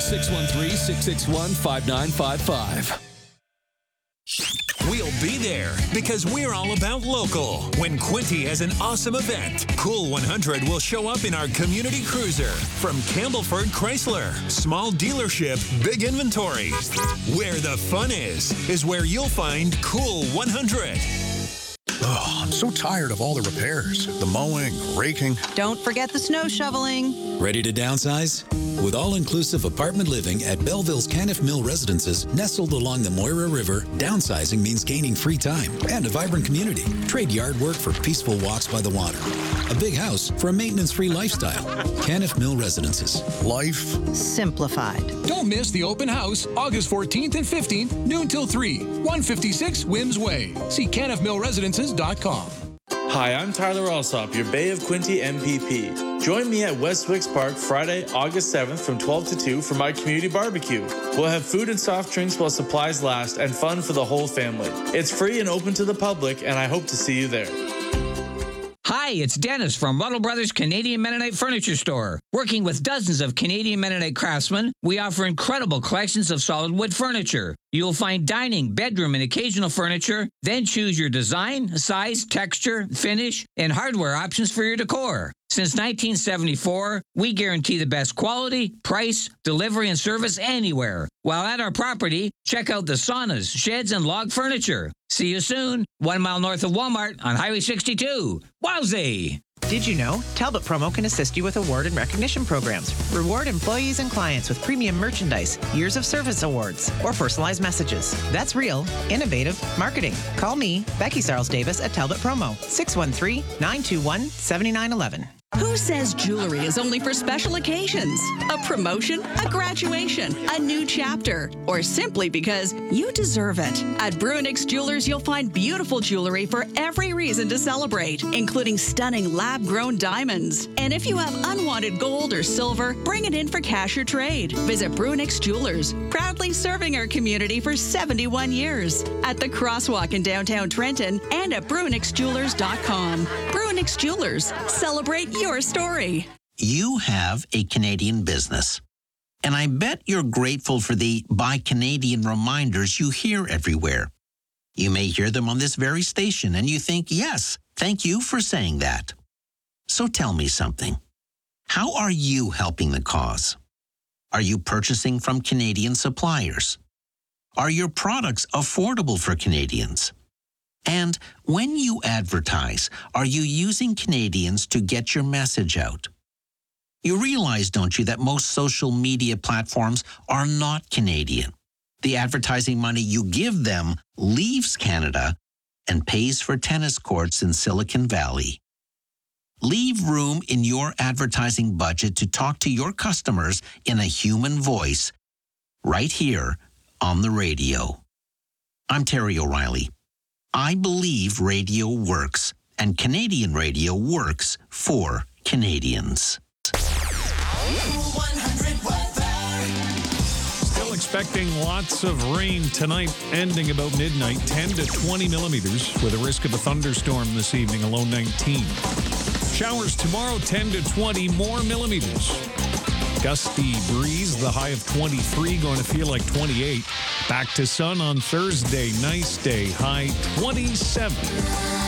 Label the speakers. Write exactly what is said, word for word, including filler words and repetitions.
Speaker 1: six one three, six six one, five nine five five.
Speaker 2: We'll be there because we're all about local. When Quinte has an awesome event, Cool one hundred will show up in our community cruiser. From Campbellford Chrysler, small dealership, big inventory. Where the fun is, is where you'll find Cool one hundred.
Speaker 3: Oh, I'm so tired of all the repairs. The mowing, raking.
Speaker 4: Don't forget the snow shoveling.
Speaker 5: Ready to downsize? With all-inclusive apartment living at Belleville's Caniff Mill Residences, nestled along the Moira River, downsizing means gaining free time and a vibrant community. Trade yard work for peaceful walks by the water. A big house for a maintenance-free lifestyle. Caniff Mill Residences.
Speaker 3: Life
Speaker 4: simplified.
Speaker 6: Don't miss the open house August fourteenth and fifteenth, noon till three, one fifty-six Wims Way. See caniff mill residences dot com.
Speaker 7: Hi, I'm Tyler Alsop, your Bay of Quinte M P P. Join me at West Wicks Park Friday, August seventh from twelve to two for my community barbecue. We'll have food and soft drinks while supplies last and fun for the whole family. It's free and open to the public, and I hope to see you there.
Speaker 8: Hi, it's Dennis from Ruddle Brothers Canadian Mennonite Furniture Store. Working with dozens of Canadian Mennonite craftsmen, we offer incredible collections of solid wood furniture. You'll find dining, bedroom, and occasional furniture. Then choose your design, size, texture, finish, and hardware options for your decor. Since nineteen seventy-four, we guarantee the best quality, price, delivery, and service anywhere. While at our property, check out the saunas, sheds, and log furniture. See you soon, one mile north of Walmart on Highway sixty-two. Wowzee!
Speaker 9: Did you know Talbot Promo can assist you with award and recognition programs, reward employees and clients with premium merchandise, years of service awards, or personalized messages? That's real, innovative marketing. Call me, Becky Sarles Davis at Talbot Promo, six one three, nine two one, seven nine one one.
Speaker 10: Who says jewelry is only for special occasions? A promotion, a graduation, a new chapter, or simply because you deserve it. At Bruinix Jewelers, you'll find beautiful jewelry for every reason to celebrate, including stunning lab-grown diamonds. And if you have unwanted gold or silver, bring it in for cash or trade. Visit Bruinix Jewelers, proudly serving our community for seventy-one years. At the Crosswalk in downtown Trenton and at Bruinix Jewelers dot com. Bruinix Jewelers, celebrate your story.
Speaker 11: You have a Canadian business, and I bet you're grateful for the Buy Canadian reminders you hear everywhere. You may hear them on this very station, and you think, yes, thank you for saying that. So tell me something. How are you helping the cause? Are you purchasing from Canadian suppliers? Are your products affordable for Canadians? And when you advertise, are you using Canadians to get your message out? You realize, don't you, that most social media platforms are not Canadian. The advertising money you give them leaves Canada and pays for tennis courts in Silicon Valley. Leave room in your advertising budget to talk to your customers in a human voice right here on the radio. I'm Terry O'Reilly. I believe radio works, and Canadian radio works for Canadians.
Speaker 12: Still expecting lots of rain tonight, ending about midnight, ten to twenty millimeters, with a risk of a thunderstorm this evening, a low nineteen. Showers tomorrow, ten to twenty more millimeters. Gusty breeze, the high of twenty-three, going to feel like twenty-eight. Back to sun on Thursday, nice day, high twenty-seven.